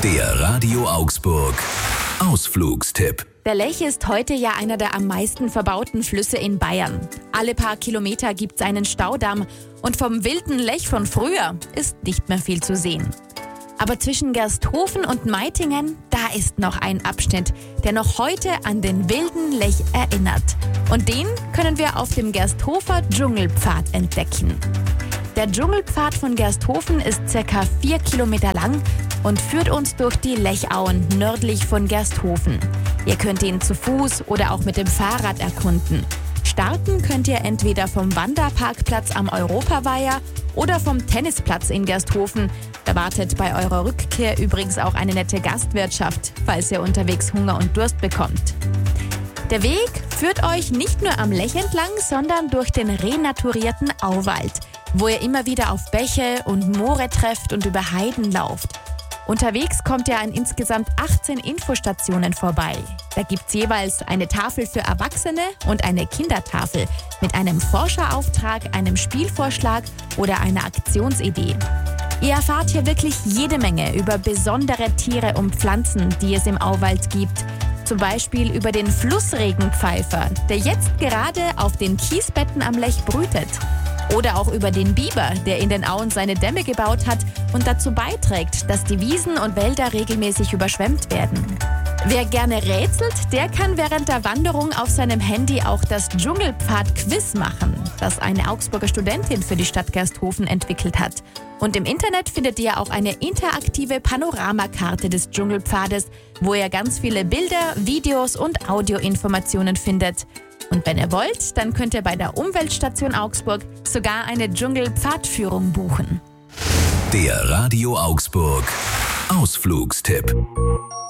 Der Radio Augsburg Ausflugstipp. Der Lech ist heute ja einer der am meisten verbauten Flüsse in Bayern. Alle paar Kilometer gibt's einen Staudamm und vom wilden Lech von früher ist nicht mehr viel zu sehen. Aber zwischen Gersthofen und Meitingen, da ist noch ein Abschnitt, der noch heute an den wilden Lech erinnert. Und den können wir auf dem Gersthofer Dschungelpfad entdecken. Der Dschungelpfad von Gersthofen ist ca. 4 Kilometer lang und führt uns durch die Lechauen nördlich von Gersthofen. Ihr könnt ihn zu Fuß oder auch mit dem Fahrrad erkunden. Starten könnt ihr entweder vom Wanderparkplatz am Europaweiher oder vom Tennisplatz in Gersthofen. Da wartet bei eurer Rückkehr übrigens auch eine nette Gastwirtschaft, falls ihr unterwegs Hunger und Durst bekommt. Der Weg führt euch nicht nur am Lech entlang, sondern durch den renaturierten Auwald, wo ihr immer wieder auf Bäche und Moore trefft und über Heiden lauft. Unterwegs kommt ihr an insgesamt 18 Infostationen vorbei. Da gibt's jeweils eine Tafel für Erwachsene und eine Kindertafel mit einem Forscherauftrag, einem Spielvorschlag oder einer Aktionsidee. Ihr erfahrt hier wirklich jede Menge über besondere Tiere und Pflanzen, die es im Auwald gibt. Zum Beispiel über den Flussregenpfeifer, der jetzt gerade auf den Kiesbetten am Lech brütet. Oder auch über den Biber, der in den Auen seine Dämme gebaut hat und dazu beiträgt, dass die Wiesen und Wälder regelmäßig überschwemmt werden. Wer gerne rätselt, der kann während der Wanderung auf seinem Handy auch das Dschungelpfad-Quiz machen, das eine Augsburger Studentin für die Stadt Gersthofen entwickelt hat. Und im Internet findet ihr auch eine interaktive Panoramakarte des Dschungelpfades, wo ihr ganz viele Bilder, Videos und Audioinformationen findet. Und wenn ihr wollt, dann könnt ihr bei der Umweltstation Augsburg sogar eine Dschungelpfadführung buchen. Der Radio Augsburg Ausflugstipp.